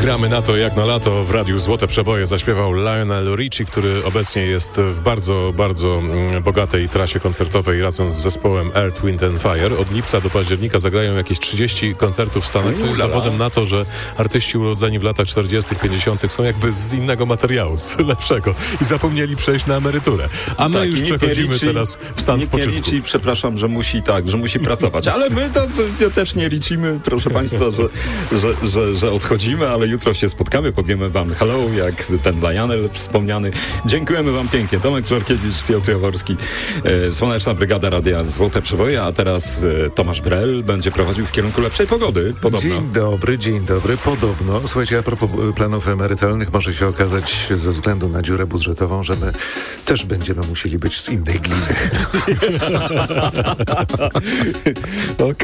Gramy na to jak na lato. W radiu Złote Przeboje zaśpiewał Lionel Richie, który obecnie jest w bardzo, bardzo bogatej trasie koncertowej razem z zespołem Earth, Wind & Fire. Od lipca do października zagrają jakieś 30 koncertów w Stanach, co jest dowodem na to, że artyści urodzeni w latach 40., 50. są jakby z innego materiału, z lepszego i zapomnieli przejść na emeryturę. A my już przechodzimy teraz w stan spoczynku. Nie liczy, przepraszam, że musi pracować. Ale my to też nie liczymy, proszę państwa, że odchodzimy, ale jutro się spotkamy, powiemy wam hello, jak ten Lionel wspomniany. Dziękujemy wam pięknie. Tomek Florkiewicz, Piotr Jaworski, Słoneczna Brygada Radia Złote Przeboje, a teraz Tomasz Brel będzie prowadził w kierunku lepszej pogody, podobno. Dzień dobry, podobno. Słuchajcie, a propos planów emerytalnych, może się okazać ze względu na dziurę budżetową, że my też będziemy musieli być z innej gliny.